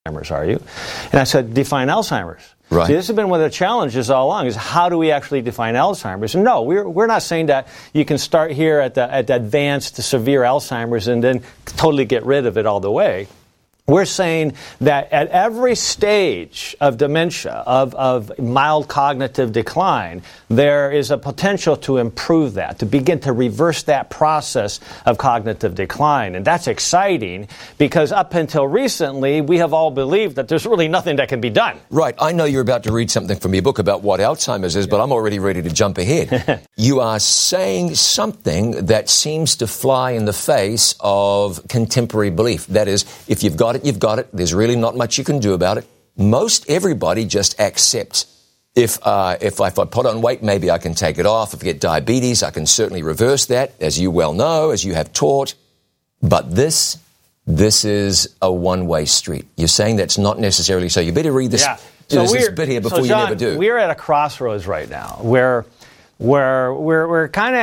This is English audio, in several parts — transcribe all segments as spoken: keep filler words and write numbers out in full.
Alzheimer's, are you? And I said, define Alzheimer's. Right. See, this has been one of the challenges all along, is how do we actually define Alzheimer's? And no, we're we're not saying that you can start here at the at the advanced to severe Alzheimer's and then totally get rid of it all the way. We're saying that at every stage of dementia, of, of mild cognitive decline, there is a potential to improve that, to begin to reverse that process of cognitive decline. And that's exciting because up until recently, we have all believed that there's really nothing that can be done. Right. I know you're about to read something from your book about what Alzheimer's is, but I'm already ready to jump ahead. You are saying something that seems to fly in the face of contemporary belief. That is, if you've got it, you've got it. There's really not much you can do about it. Most everybody just accepts. If, uh, if, if I put on weight, maybe I can take it off. If I get diabetes, I can certainly reverse that, as you well know, as you have taught. But this, this is a one-way street. You're saying that's not necessarily so. You better read this, yeah. so this bit here before so John, you never do. We're at a crossroads right now where where we're, we're kind of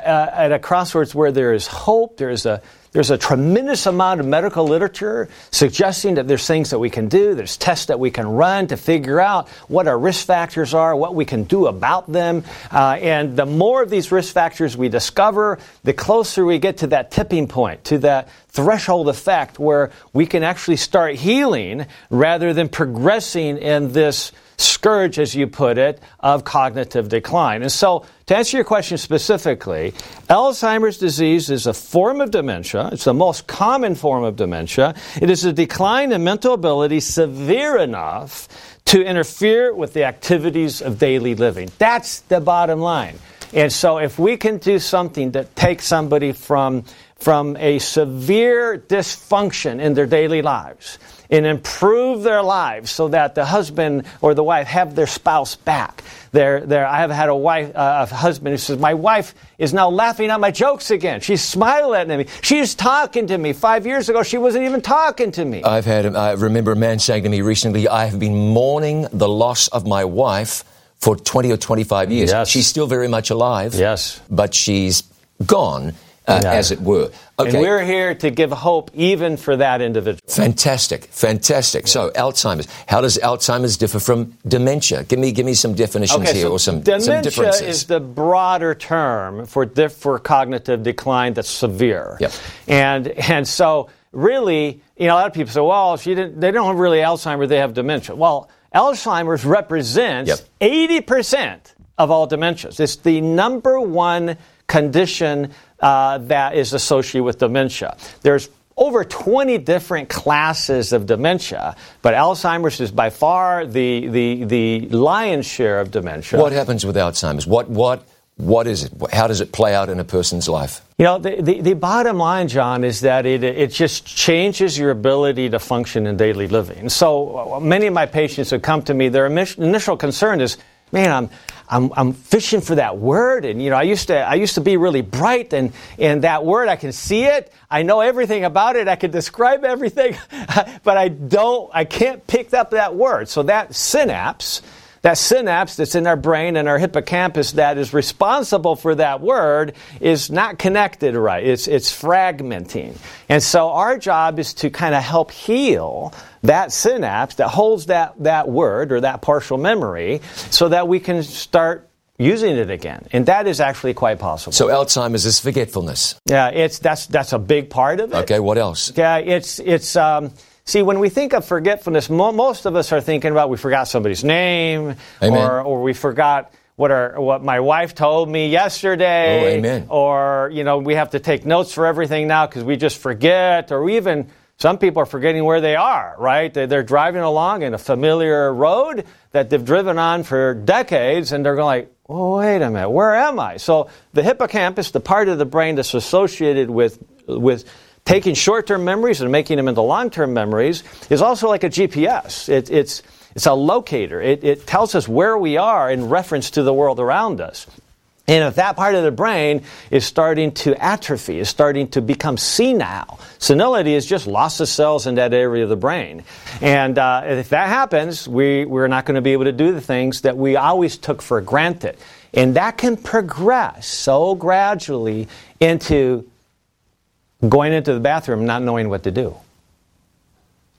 at a crossroads where there is hope, there is a There's a tremendous amount of medical literature suggesting that there's things that we can do, there's tests that we can run to figure out what our risk factors are, what we can do about them. Uh, and the more of these risk factors we discover, the closer we get to that tipping point, to that threshold effect where we can actually start healing rather than progressing in this scourge, as you put it, of cognitive decline. And so, to answer your question specifically, Alzheimer's disease is a form of dementia. It's the most common form of dementia. It is a decline in mental ability severe enough to interfere with the activities of daily living. That's the bottom line. And so if we can do something that takes somebody from, from a severe dysfunction in their daily lives and improve their lives so that the husband or the wife have their spouse back. They're, they're, I have had a wife, uh, a husband who says, my wife is now laughing at my jokes again. She's smiling at me. She's talking to me. Five years ago, she wasn't even talking to me. I've had, I remember a man saying to me recently, I have been mourning the loss of my wife for twenty or twenty-five years. Yes. She's still very much alive. Yes. But she's gone. Uh, yeah. As it were. Okay. And we're here to give hope even for that individual. Fantastic, fantastic. Yeah. So Alzheimer's. How does Alzheimer's differ from dementia? Give me, give me some definitions okay, here, so or some, dementia some differences. Is the broader term for diff- for cognitive decline that's severe. Yep. And and so really, you know, a lot of people say, well, if you didn't, they don't have really Alzheimer's, they have dementia. Well, Alzheimer's represents yep. eighty percent of all dementias. It's the number one condition uh, that is associated with dementia. There's over twenty different classes of dementia, but Alzheimer's is by far the the the lion's share of dementia. What happens with Alzheimer's? What what what is it? How does it play out in a person's life? You know, the, the, the bottom line, John, is that it it just changes your ability to function in daily living. So uh, many of my patients who come to me, their initial concern is, man, I'm I'm I'm fishing for that word, and you know, I used to I used to be really bright, and and that word, I can see it, I know everything about it, I can describe everything, but I don't, I can't pick up that word. So that synapse, that synapse that's in our brain and our hippocampus that is responsible for that word is not connected right. It's it's fragmenting, and so our job is to kind of help heal that synapse that holds that, that word or that partial memory so that we can start using it again. And that is actually quite possible. So Alzheimer's is forgetfulness. Yeah, it's that's that's a big part of it. Okay, what else? Yeah, it's it's um see, when we think of forgetfulness, mo- most of us are thinking about we forgot somebody's name. Amen. or or we forgot what our what my wife told me yesterday. Oh, amen. Or, you know, we have to take notes for everything now because we just forget, or even some people are forgetting where they are, right? They're driving along in a familiar road that they've driven on for decades, and they're going like, oh, wait a minute, where am I? So the hippocampus, the part of the brain that's associated with with taking short-term memories and making them into long-term memories, is also like a G P S. It, it's it's a locator. It, it tells us where we are in reference to the world around us. And if that part of the brain is starting to atrophy, is starting to become senile, senility is just loss of cells in that area of the brain. And uh, if that happens, we, we're not going to be able to do the things that we always took for granted. And that can progress so gradually into going into the bathroom not knowing what to do.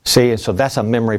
See, and so that's a memory